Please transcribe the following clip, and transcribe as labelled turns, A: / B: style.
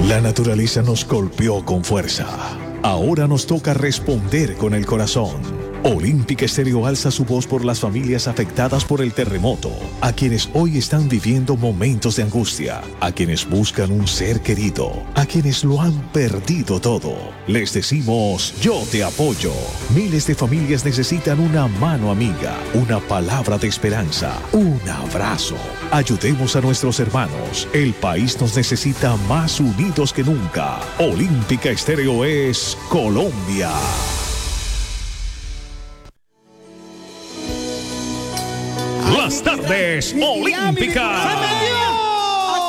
A: La naturaleza nos golpeó con fuerza. Ahora nos toca responder con el corazón. Olímpica Estéreo alza su voz por las familias afectadas por el terremoto, a quienes hoy están viviendo momentos de angustia, a quienes buscan un ser querido, a quienes lo han perdido todo. Les decimos, yo te apoyo. Miles de familias necesitan una mano amiga, una palabra de esperanza, un abrazo. Ayudemos a nuestros hermanos. El país nos necesita más unidos que nunca. Olímpica Estéreo es Colombia. Las tardes olímpicas.